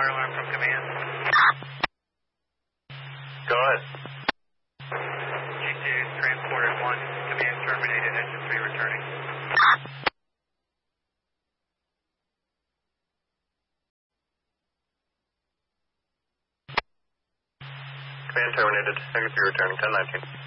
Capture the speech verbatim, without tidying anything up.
fire alarm from command. Go ahead. G two, transported one, command terminated, engine three returning. Command terminated, engine three returning, ten nineteen.